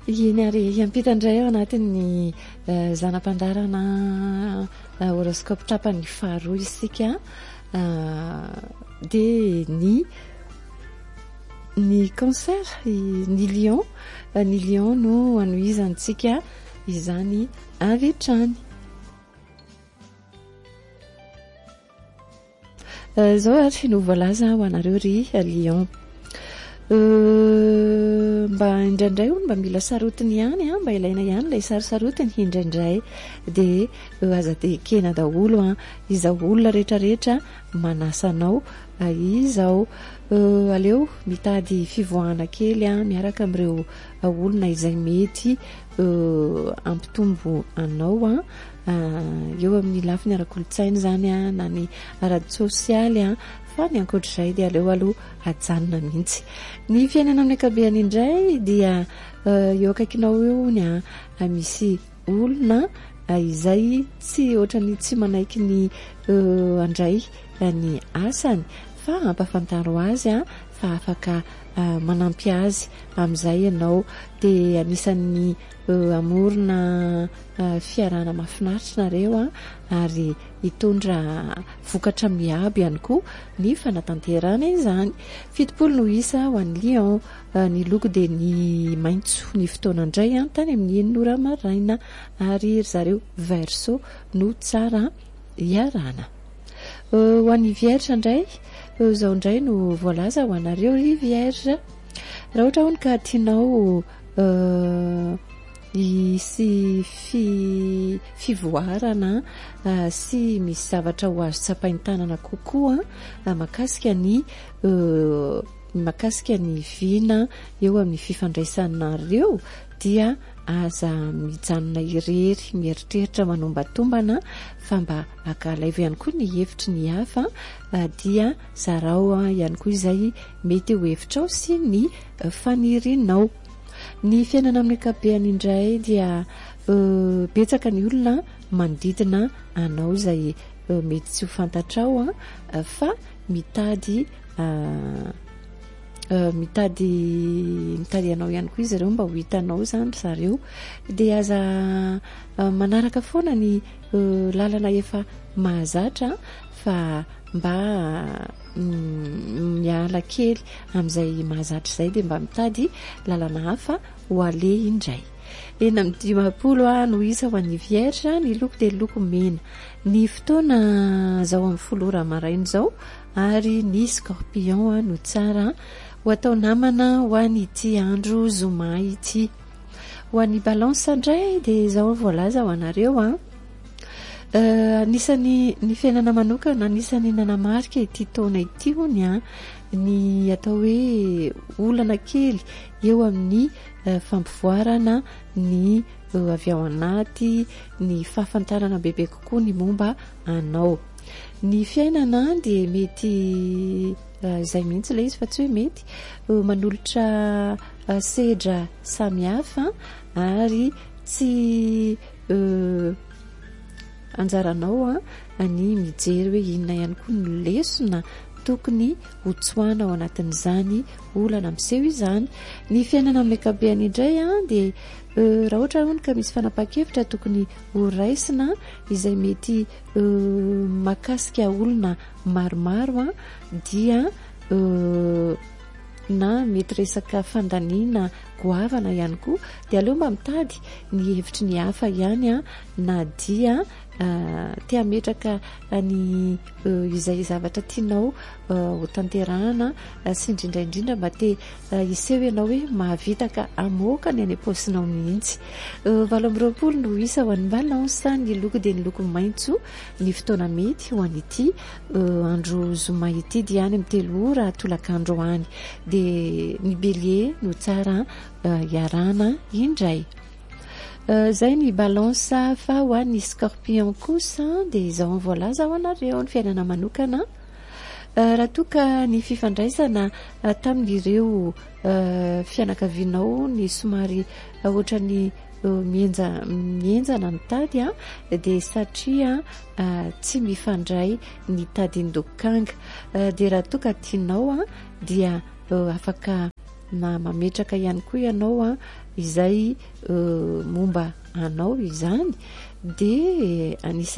iny ary hiampitandray ao anatin'ny zanam-pandarana horoscope trapany faharoa isika dia ny cancer, ny lion no anoizantsika izany avy hatrany. Zao ary no voalaza ho anareo ry lion. Mba indraindray mba mila sarotiny ihany mba ilaina ihany ilay sarisarotiny indraindray dia aza dia kena daholo izao olona rehetrarehetra manasanao izao aleo mitady fivoahana kely miaraka amin'ireo olona izay mety ampitombo anao eo amin'ny lafiny ara-kolotsaina zany na ny ara- sosialy fa ny ankoatr'izay dia aleo aloha ajanona mihitsy. Ny fiainana amin'ny akabeany indray dia eo akaikinao eo ny misy olona izay tsy ohatrany tsy manaiky ny andray ny asany fa ampafantaro azy fa afaka manampy azy amin'izay ianao dia anisan'ny amorona fiarana mahafinaritra nareo ary hitondra vokatra miabo ihany koa ny fanatanterana izany. 70 no isa ho an'ny lion, ny loko dia ny maitso, ny fotoana indray tany amin'ny enina maraina ary zareo verso no tsara iarana. Ho an'ny vierge indray zao indray no voalaza ho anareo ry vierge. Raha ohatra hono ka tianao sy fivoarana sy misy zavatra ho azo tsapain-tanana kokoa makasika ny vina eo amin'ny fifandraisanareo dia aza mijanona irery mieritreritra manombantombana fa mba akalaivo ihany koa ny hevitry ny hafa dia zarao ihany koa izay mety ho hevitrao sy ny fanirinao. Ny fiainana amin'ny akabeany indray dia betsaka ny olona manodidina anao izay mety tsy ho fantatrao fa mitady anao ihany koa izy ireo mba ho hitanao zany zareo dia aza manaraka foana ny lalana efa mahazatra fa mba miala kely amin'izay mahazatra izay dia mba mitady lalana hafa ho ale indray. 90 no isa ho an'ny vierge, ny loko dia loko mena, ny fotoana zao amin'ny 10 maraina zao ary ny scorpion no tsara ho atao namana ho an'ny ity andro zoma ity. Ho an'ny balance indray dia zao voalaza ho anareo anisany ny fiainana manokana anisany nanamarika ity taona ity hony ny atao hoe olana kely eo amin'ny fampivoarana ny avy ao anaty ny fahafantarana bebe kokoa ny momba anao. Ny fiainana dia mety izay mihitsy ilay izy fa tsy hoe mety manolotra sedra samihafa ary tsy anjaranao ny mijery hoe inona ihany koa ny lesona tokony hotsoana ao anatin'izany olana miseho izany. Ny fiainana amin'ny akabeany indray dia raha ohatra hono ka misy fanapa-kevitra tokony ho raisina izay mety makasika olona maromaro dia na mety resaka fandaniana goavana ihany koa dia aleo mba mitady ny hevitry ny hafa ihany na dia tia metraka ny izay zavatra tianao ho tanterahana sy indrindraindrindra mba te iseho ianao hoe mahavitaka amoaka ny any am-posinao mihitsy. 20 no isa ho an'ny balance, ny loko dia ny loko maitso, ny fotoana mety ho an'ity andro zoma ity dia any amin'ny 3 ora tolakandro any dia ny bélier no tsara iarana indray. Zay ny balance fa ho an'ny scorpion kosa dia izao voalaza ho anareo ny fiainana manokana. Raha toka ny fifandraisana tamin'ireo fianakavianao ny somary ohatra ny mienjana ny tady dia satria tsy mifandray ny tadin-dokanga dia raha toka tianao dia afaka na mametraka ihany koa ianao a izay momba anao izany de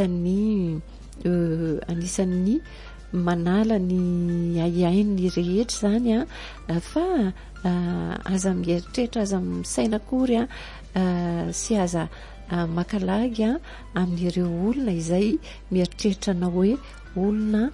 anisan'ny manala ny aiainy rehetra zany a fa aza mieritreritra aza misaina kory a sy aza makalagy a amin'ireo olona izay mieritreritra na hoe olona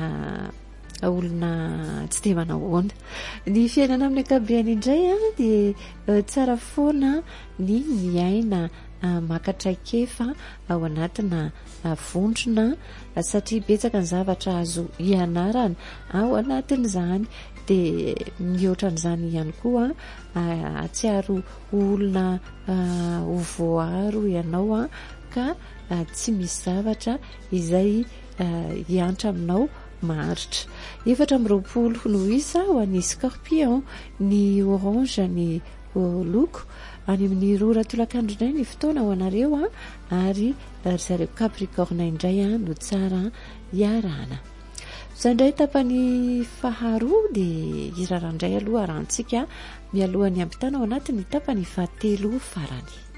tsy de manahoana ny fiainana amin'ny akabeany indray a de tsara foana ny miaina makatraikefa ao anatina vondrona satria betsaka ny zavatra azo ianarana ao anatin'izany de mihoatran'izany ihany koa atsiaro olona ho voaro ianao a ka tsy misy zavatra izay hiantra aminao maharitra 7 no isa ho an'ny scorpion ny orange ny loko any amin'ny rora tolakandro indray ny fotoana ho anareo ary zareo capricorne indray no tsara iarana zandray tapany faharoa de irarandray aloha arantsika mialohan'ny ampitana ao anatin'ny tapany fahatelo farany